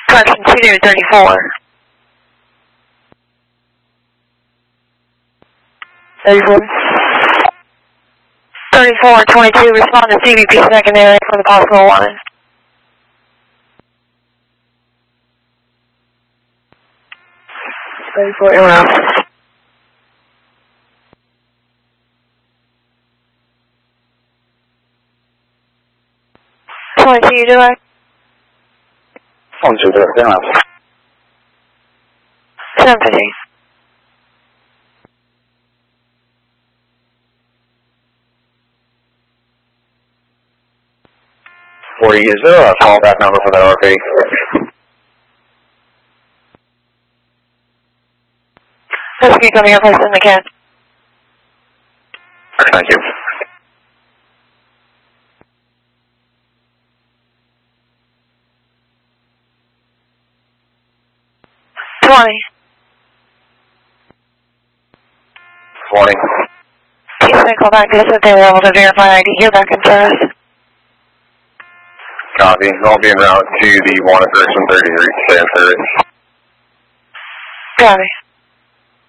Correction, 234. 34. 3422, respond to CBP secondary for the possible one. Anyone else? 22, you do it? 22, anyone else? 750. 40, is there a callback number for that RP? Rescue coming up, place in the can. Thank you. Morning. Please call back just if they were able to verify ID here back in service. Copy. I'll be en route to the Wanna Person 30 reach stay in service. Copy.